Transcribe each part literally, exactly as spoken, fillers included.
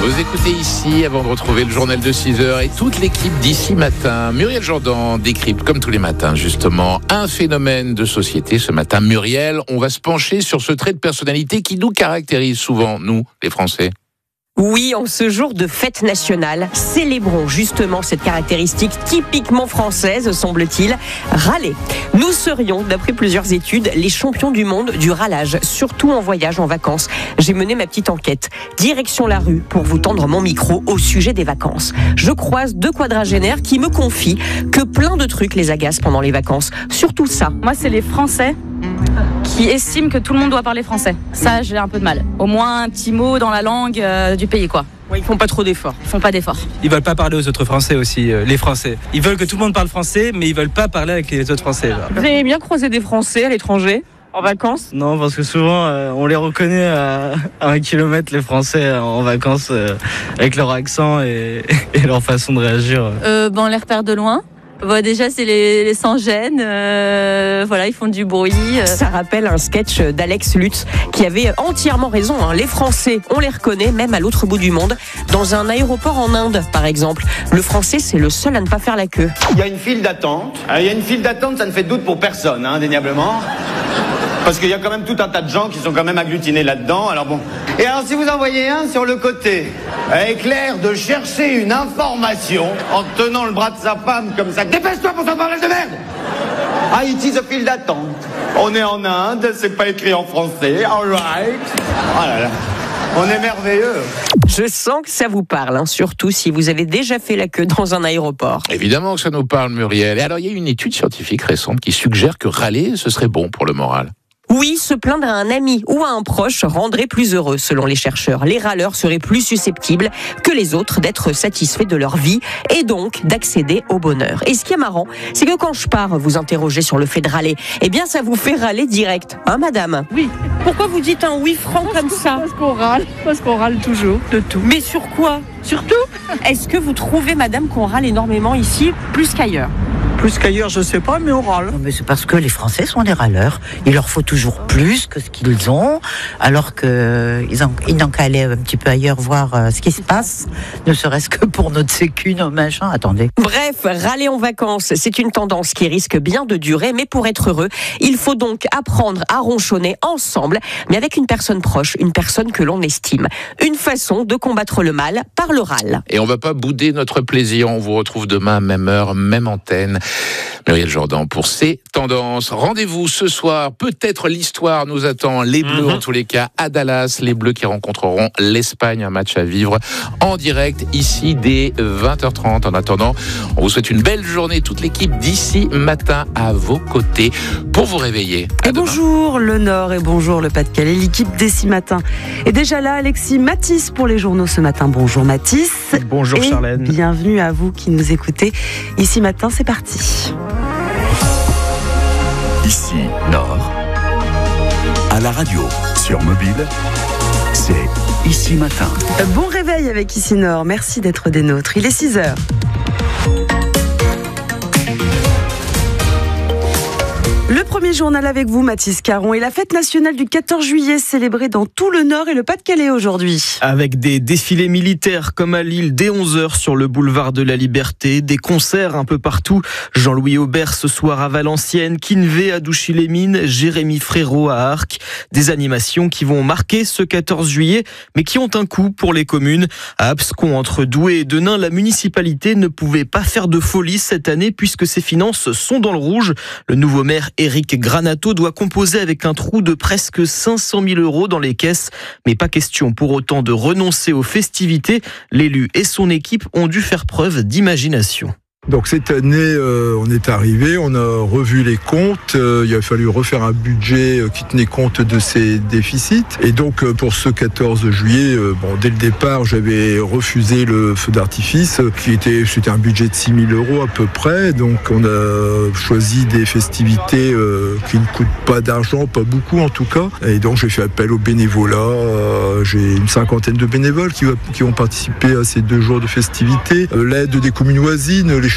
Vous écoutez ici, avant de retrouver le journal de six heures et toute l'équipe d'ici matin. Muriel Jourdan décrypte, comme tous les matins, justement, un phénomène de société. Ce matin, Muriel, on va se pencher sur ce trait de personnalité qui nous caractérise souvent, nous, les Français. Oui, en ce jour de fête nationale, célébrons justement cette caractéristique typiquement française, semble-t-il, râler. Nous serions, d'après plusieurs études, les champions du monde du râlage, surtout en voyage, en vacances. J'ai mené ma petite enquête. Direction la rue pour vous tendre mon micro au sujet des vacances. Je croise deux quadragénaires qui me confient que plein de trucs les agacent pendant les vacances. Surtout ça. Moi, c'est les Français qui estiment que tout le monde doit parler français. Ça, j'ai un peu de mal. Au moins un petit mot dans la langue euh, du pays, quoi. Ouais, ils font pas trop d'efforts. Ils font pas d'efforts. Ils veulent pas parler aux autres Français aussi, euh, les Français. Ils veulent que tout le monde parle français, mais ils veulent pas parler avec les autres Français. Genre. Vous avez bien croisé des Français à l'étranger, en vacances ? Non, parce que souvent, euh, on les reconnaît à, à un kilomètre, les Français, euh, en vacances, euh, avec leur accent et, et leur façon de réagir. Euh, ben, on les repère de loin. Bon, déjà, c'est les, les sans-gêne. Euh, voilà, ils font du bruit. Euh. Ça rappelle un sketch d'Alex Lutz qui avait entièrement raison. Hein. Les Français, on les reconnaît, même à l'autre bout du monde. Dans un aéroport en Inde, par exemple, le Français, c'est le seul à ne pas faire la queue. Il y a une file d'attente. Il y a une file d'attente, ça ne fait de doute pour personne, hein, indéniablement. Parce qu'il y a quand même tout un tas de gens qui sont quand même agglutinés là-dedans, alors bon. Et alors si vous en voyez un sur le côté, avec l'air de chercher une information, en tenant le bras de sa femme comme ça, dépêche-toi pour ton bordel de merde. Ah, it is a file d'attente. On est en Inde, c'est pas écrit en français, alright. Oh là là, on est merveilleux. Je sens que ça vous parle, hein, surtout si vous avez déjà fait la queue dans un aéroport. Évidemment que ça nous parle, Muriel. Et alors, il y a une étude scientifique récente qui suggère que râler, ce serait bon pour le moral. Oui, se plaindre à un ami ou à un proche rendrait plus heureux, selon les chercheurs. Les râleurs seraient plus susceptibles que les autres d'être satisfaits de leur vie et donc d'accéder au bonheur. Et ce qui est marrant, c'est que quand je pars vous interroger sur le fait de râler, eh bien ça vous fait râler direct, hein madame ? Oui. Pourquoi vous dites un oui franc comme ça ? Parce qu'on râle, parce qu'on râle toujours, de tout. Mais sur quoi ? Surtout ? Est-ce que vous trouvez, madame, qu'on râle énormément ici, plus qu'ailleurs ? Plus qu'ailleurs, je sais pas, mais on râle. Non, mais c'est parce que les Français sont des râleurs. Il leur faut toujours plus que ce qu'ils ont, alors qu'ils ils n'ont qu'à aller un petit peu ailleurs voir euh, ce qui se passe, ne serait-ce que pour notre sécu, nos machins. Attendez. Bref, râler en vacances, c'est une tendance qui risque bien de durer, mais pour être heureux, il faut donc apprendre à ronchonner ensemble, mais avec une personne proche, une personne que l'on estime. Une façon de combattre le mal par le râle. Et on va pas bouder notre plaisir. On vous retrouve demain, même heure, même antenne. Muriel Jourdan pour ces tendances. Rendez-vous ce soir. Peut-être l'histoire nous attend. Les Bleus, mm-hmm. en tous les cas, à Dallas. Les Bleus qui rencontreront l'Espagne. Un match à vivre en direct ici dès vingt heures trente. En attendant, on vous souhaite une belle journée. Toute l'équipe d'ici matin à vos côtés pour vous réveiller. À et demain. Bonjour le Nord et bonjour le Pas-de-Calais. L'équipe d'ici matin est déjà là. Alexis Mathis pour les journaux ce matin. Bonjour Mathis. Bonjour et Charlène. Bienvenue à vous qui nous écoutez. Ici matin, c'est parti. Ici, Nord. À la radio, sur mobile, c'est Ici Matin. Bon réveil avec Ici Nord. Merci d'être des nôtres. Il est six heures. Le premier journal avec vous, Mathis Caron, et la fête nationale du quatorze juillet célébrée dans tout le Nord et le Pas-de-Calais aujourd'hui. Avec des défilés militaires comme à Lille dès onze heures sur le boulevard de la Liberté, des concerts un peu partout. Jean-Louis Aubert ce soir à Valenciennes, Kinvé à Douchy-les-Mines, Jérémy Frérot à Arques. Des animations qui vont marquer ce quatorze juillet, mais qui ont un coût pour les communes. À Abscon, entre Douai et Denain, la municipalité ne pouvait pas faire de folie cette année puisque ses finances sont dans le rouge. Le nouveau maire Éric Granato doit composer avec un trou de presque cinq cent mille euros dans les caisses. Mais pas question pour autant de renoncer aux festivités. L'élu et son équipe ont dû faire preuve d'imagination. Donc cette année, euh, on est arrivé, on a revu les comptes, euh, il a fallu refaire un budget euh, qui tenait compte de ces déficits. Et donc euh, pour ce quatorze juillet, euh, bon, dès le départ, j'avais refusé le feu d'artifice, euh, qui était, c'était un budget de six mille euros à peu près. Donc on a choisi des festivités euh, qui ne coûtent pas d'argent, pas beaucoup en tout cas. Et donc j'ai fait appel aux bénévolats. Euh, j'ai une cinquantaine de bénévoles qui, va, qui ont participé à ces deux jours de festivités. Euh, l'aide des communes voisines, les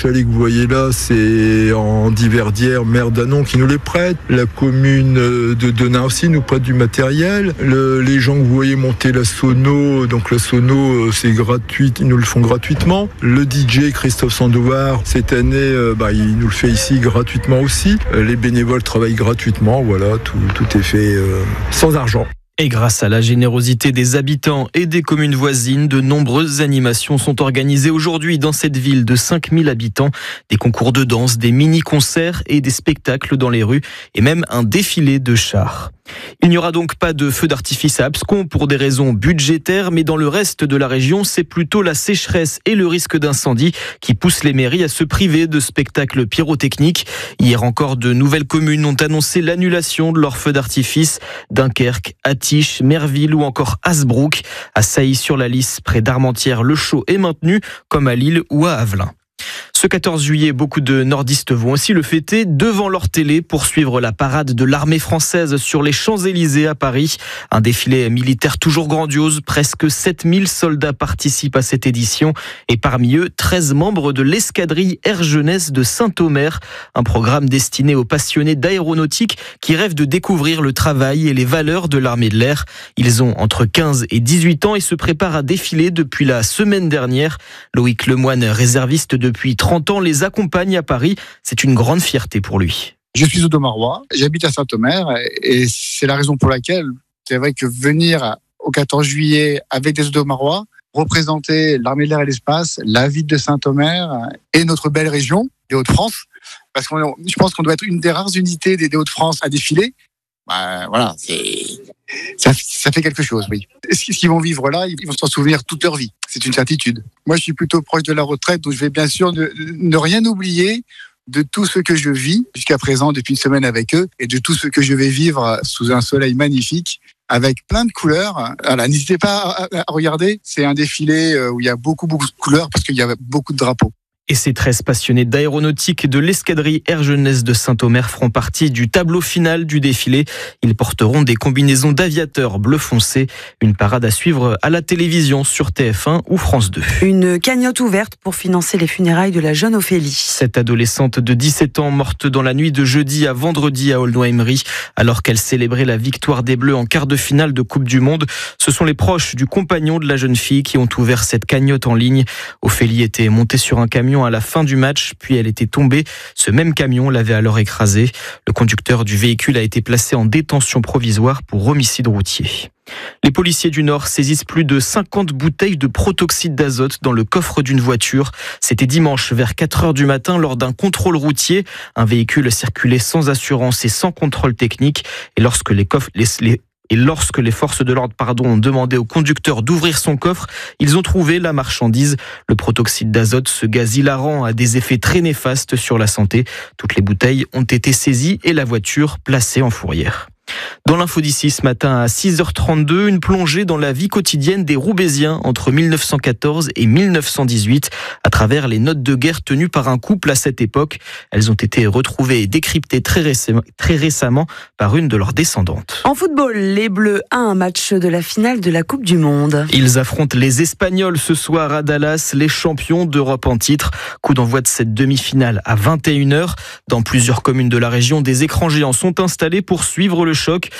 chalets que vous voyez là, c'est en Diverdière, maire d'Anon qui nous les prête. La commune de Denain aussi nous prête du matériel. Le, les gens que vous voyez monter la sono, donc la sono c'est gratuit, ils nous le font gratuitement. Le D J Christophe Sandovar, cette année, euh, bah, il nous le fait ici gratuitement aussi. Euh, les bénévoles travaillent gratuitement, voilà, tout, tout est fait euh, sans argent. Et grâce à la générosité des habitants et des communes voisines, de nombreuses animations sont organisées aujourd'hui dans cette ville de cinq mille habitants. Des concours de danse, des mini-concerts et des spectacles dans les rues et même un défilé de chars. Il n'y aura donc pas de feux d'artifice à Abscon pour des raisons budgétaires, mais dans le reste de la région, c'est plutôt la sécheresse et le risque d'incendie qui poussent les mairies à se priver de spectacles pyrotechniques. Hier encore, de nouvelles communes ont annoncé l'annulation de leurs feux d'artifice. Dunkerque, Attiche, Merville ou encore Hasbrook. À Sailly-sur-la-Lys, près d'Armentières, le show est maintenu, comme à Lille ou à Avelin. Ce quatorze juillet, beaucoup de nordistes vont aussi le fêter devant leur télé pour suivre la parade de l'armée française sur les Champs-Élysées à Paris. Un défilé militaire toujours grandiose. Presque sept mille soldats participent à cette édition et parmi eux, treize membres de l'escadrille Air Jeunesse de Saint-Omer. Un programme destiné aux passionnés d'aéronautique qui rêvent de découvrir le travail et les valeurs de l'armée de l'air. Ils ont entre quinze et dix-huit ans et se préparent à défiler depuis la semaine dernière. Loïc Lemoine, réserviste depuis trente ans, les accompagne à Paris. C'est une grande fierté pour lui. Je suis audomarois, j'habite à Saint-Omer et c'est la raison pour laquelle c'est vrai que venir au quatorze juillet avec des audomarois, représenter l'armée de l'air et l'espace, la ville de Saint-Omer et notre belle région des Hauts-de-France, parce que je pense qu'on doit être une des rares unités des Hauts-de-France à défiler. Bah, voilà, c'est, ça, ça fait quelque chose, oui. Ce qu'ils vont vivre là, ils vont s'en souvenir toute leur vie. C'est une certitude. Moi, je suis plutôt proche de la retraite, donc je vais bien sûr ne, ne rien oublier de tout ce que je vis jusqu'à présent depuis une semaine avec eux et de tout ce que je vais vivre sous un soleil magnifique avec plein de couleurs. Voilà, n'hésitez pas à, à regarder. C'est un défilé où il y a beaucoup, beaucoup de couleurs parce qu'il y a beaucoup de drapeaux. Et ces treize passionnés d'aéronautique de l'escadrille Air Jeunesse de Saint-Omer feront partie du tableau final du défilé. Ils porteront des combinaisons d'aviateurs bleu foncé. Une parade à suivre à la télévision sur T F un ou France deux. Une cagnotte ouverte pour financer les funérailles de la jeune Ophélie. Cette adolescente de dix-sept ans morte dans la nuit de jeudi à vendredi à Aulnoy-Emery alors qu'elle célébrait la victoire des Bleus en quart de finale de Coupe du Monde. Ce sont les proches du compagnon de la jeune fille qui ont ouvert cette cagnotte en ligne. Ophélie était montée sur un camion à la fin du match, puis elle était tombée. Ce même camion l'avait alors écrasée. Le conducteur du véhicule a été placé en détention provisoire pour homicide routier. Les policiers du Nord saisissent plus de cinquante bouteilles de protoxyde d'azote dans le coffre d'une voiture. C'était dimanche vers quatre heures du matin lors d'un contrôle routier. Un véhicule circulait sans assurance et sans contrôle technique. Et lorsque les coffres... Les, les Et lorsque les forces de l'ordre pardon, ont demandé au conducteur d'ouvrir son coffre, ils ont trouvé la marchandise. Le protoxyde d'azote, ce gaz hilarant, a des effets très néfastes sur la santé. Toutes les bouteilles ont été saisies et la voiture placée en fourrière. Dans l'info d'ici ce matin à six heures trente-deux, une plongée dans la vie quotidienne des Roubaisiens entre mille neuf cent quatorze et mille neuf cent dix-huit à travers les notes de guerre tenues par un couple à cette époque. Elles ont été retrouvées et décryptées très récemment, très récemment par une de leurs descendantes. En football, les Bleus à un match de la finale de la Coupe du Monde. Ils affrontent les Espagnols ce soir à Dallas, les champions d'Europe en titre. Coup d'envoi de cette demi-finale à vingt et une heures. Dans plusieurs communes de la région, des écrans géants sont installés pour suivre le choc.